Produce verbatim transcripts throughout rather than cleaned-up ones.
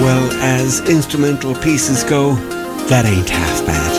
Well, as instrumental pieces go, that ain't half bad.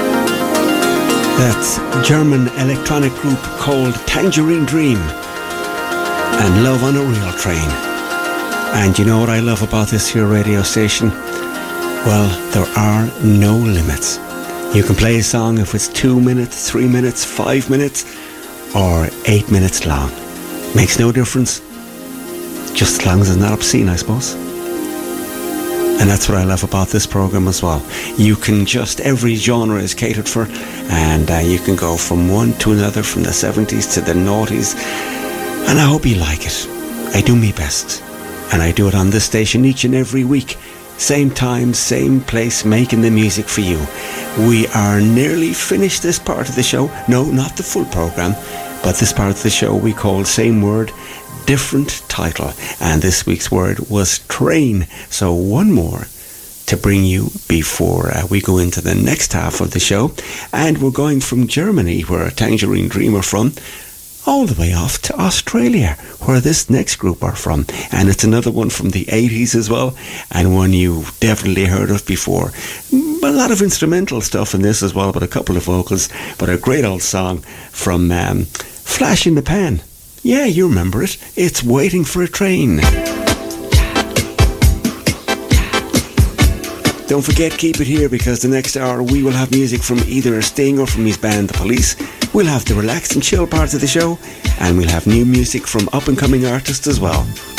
That's German electronic group called Tangerine Dream and Love on a Real Train. And you know what I love about this here radio station? Well, there are no limits. You can play a song if it's two minutes, three minutes, five minutes, or eight minutes long. Makes no difference. Just as long as it's not obscene, I suppose. And that's what I love about this program as well. You can just, every genre is catered for, and uh, you can go from one to another, from the seventies to the noughties. And I hope you like it. I do my best. And I do it on this station each and every week. Same time, same place, making the music for you. We are nearly finished this part of the show. No, not the full program, but this part of the show we call Same Word, Different Title. And this week's word was train. So one more to bring you before uh, we go into the next half of the show. And we're going from Germany, where Tangerine Dream are from, all the way off to Australia, where this next group are from. And it's another one from the eighties as well, and one you've definitely heard of before. A lot of instrumental stuff in this as well, but a couple of vocals, but a great old song from um, Flash in the Pan. Yeah, you remember it. It's Waiting for a Train. Don't forget, keep it here, because the next hour we will have music from either Sting or from his band The Police. We'll have the relaxed and chill part of the show, and we'll have new music from up-and-coming artists as well.